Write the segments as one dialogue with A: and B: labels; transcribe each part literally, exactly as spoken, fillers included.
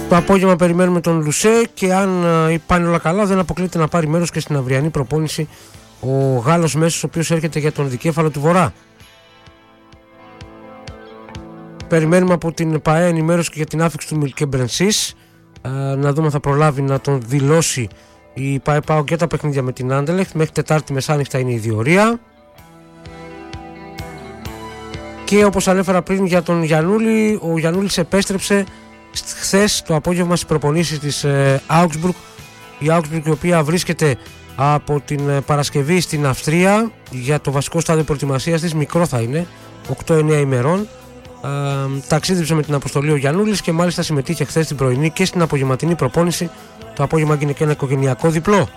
A: Το απόγευμα περιμένουμε τον Λουσέ και αν uh, πάνε όλα καλά δεν αποκλείται να πάρει μέρος και στην αυριανή προπόνηση ο Γάλλος μέσος, ο οποίος έρχεται για τον δικέφαλο του Βορρά. Περιμένουμε από την ΠΑΕ ενημέρωση και για την άφιξη του Μιλκεμπρενσής, uh, να δούμε αν θα προλάβει να τον δηλώσει η ΠΑΕ ΠΑΟΚ για τα παιχνίδια με την Άντερλεχτ. Μέχρι Τετάρτη μεσάνυχτα είναι η διορία. Και όπως ανέφερα πριν για τον Γιαννούλη, ο Γιαννούλης επέστρεψε χθες το απόγευμα στις προπονήσεις της ε, Augsburg. Η Augsburg, η οποία βρίσκεται από την ε, Παρασκευή στην Αυστρία για το βασικό στάδιο προετοιμασίας της, μικρό θα είναι, οκτώ εννέα ημερών. Ε, ταξίδεψε με την αποστολή ο Γιαννούλης και μάλιστα συμμετείχε χθες την πρωινή και στην απογευματινή προπόνηση. Το απόγευμα έγινε και ένα οικογενειακό διπλό.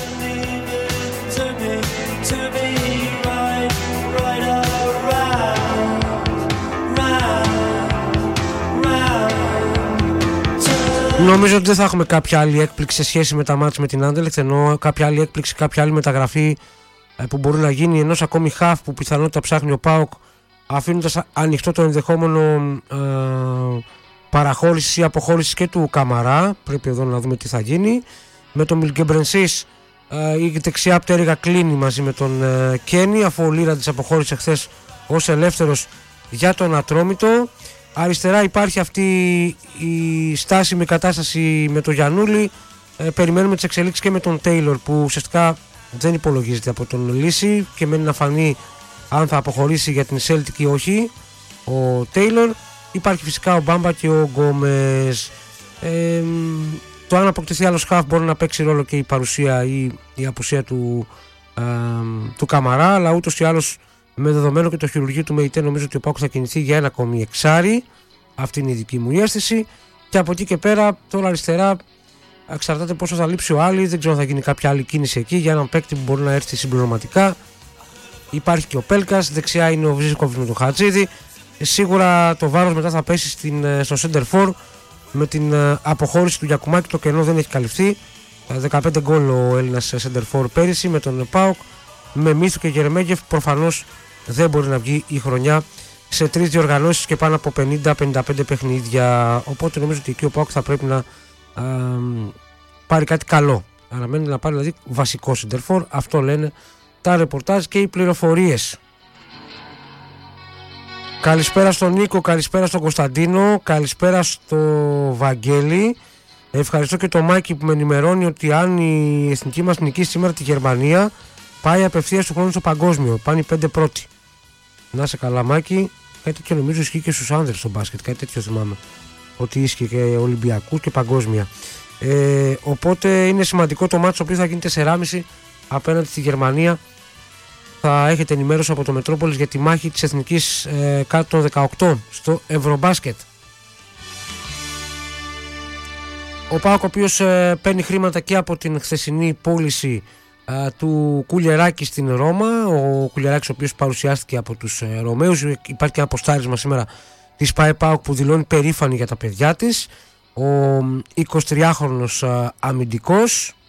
A: Νομίζω ότι δεν θα έχουμε κάποια άλλη έκπληξη σε σχέση με τα μάτς με την Άντερλεχτ, ενώ κάποια άλλη έκπληξη, κάποια άλλη μεταγραφή που μπορεί να γίνει, ενός ακόμη χαφ που πιθανότητα ψάχνει ο ΠΑΟΚ, αφήνοντας ανοιχτό το ενδεχόμενο ε, παραχώρησης ή αποχώρησης και του Καμαρά. Πρέπει εδώ να δούμε τι θα γίνει. Με τον Μιλκεμπρενσής ε, η δεξιά πτέρυγα κλείνει μαζί με τον ε, Κένι, αφού ο Λίραντης αποχώρησε χθες ως ελεύθερος για τον Ατρόμητο. Αριστερά υπάρχει αυτή η στάσιμη κατάσταση με τον Γιαννούλη. Ε, περιμένουμε τις εξελίξεις και με τον Τέιλορ, που ουσιαστικά δεν υπολογίζεται από τον Λύση και μένει να φανεί αν θα αποχωρήσει για την Celtic ή όχι ο Τέιλορ. Υπάρχει φυσικά ο Μπάμπα και ο Γκόμες. Ε, το αν αποκτηθεί άλλος χαφ μπορεί να παίξει ρόλο και η παρουσία ή η απουσία του, ε, του Καμαρά, αλλά ούτως ή άλλως με δεδομένο και το χειρουργείο του ΜΕΙΤΕ νομίζω ότι ο ΠΑΟΚ θα κινηθεί για ένα ακόμη εξάρι. Αυτή είναι η δική μου αίσθηση. Και από εκεί και πέρα, τώρα αριστερά, εξαρτάται πόσο θα λείψει ο Άλλη. Δεν ξέρω αν θα γίνει κάποια άλλη κίνηση εκεί για έναν παίκτη που μπορεί να έρθει συμπληρωματικά. Υπάρχει και ο Πέλκας. Δεξιά είναι ο Βίζικοβιτς με τον Χατζίδη. Σίγουρα το βάρος μετά θα πέσει στην, στο Center For με την αποχώρηση του Γιακουμάκη. Το κενό δεν έχει καλυφθεί. δεκαπέντε γκολ ο Έλληνας Center For πέρυσι με τον ΠΑΟΚ. Με Μίθου και Γερεμέγεφ προφανώς δεν μπορεί να βγει η χρονιά σε τρεις διοργανώσεις και πάνω από πενήντα πενήντα πέντε παιχνίδια. Οπότε νομίζω ότι εκεί ο ΠΑΟΚ θα πρέπει να α, πάρει κάτι καλό. Αναμένει να πάρει δηλαδή βασικό σεντερφόρ. Αυτό λένε τα ρεπορτάζ και οι πληροφορίες. Καλησπέρα στον Νίκο, καλησπέρα στον Κωνσταντίνο, καλησπέρα στο Βαγγέλη. Ευχαριστώ και το Μάκη που με ενημερώνει ότι αν η εθνική μας νικήσει σήμερα τη Γερμανία, πάει απευθείας του χρόνου στο παγκόσμιο. Πάνε οι πέντε πρώτοι. Να σε καλά, Μάκη. Κάτι τέτοιο νομίζω ισχύει και στους άνδρες στο μπάσκετ. Κάτι τέτοιο θυμάμαι. Ότι ίσχυε και Ολυμπιακού και παγκόσμια. Ε, οπότε είναι σημαντικό το μάτσο, το οποίο θα γίνει τέσσερα και μισή απέναντι στη Γερμανία. Θα έχετε ενημέρωση από το Μετρόπολης για τη μάχη της εθνικής ε, κάτω των δεκαοκτώ στο Ευρωμπάσκετ. Ο ΠΑΟΚ, ο οποίος ε, παίρνει χρήματα και από την χθεσινή πώληση του Κουλιεράκη στην Ρώμα. Ο Κουλιεράκης, ο οποίος παρουσιάστηκε από τους ε, Ρωμαίους. Υπάρχει και ένα ποστάρισμα σήμερα της ΠΑΕ ΠΑΟΚ που δηλώνει περήφανη για τα παιδιά της. Ο εικοσιτριάχρονος ε, αμυντικός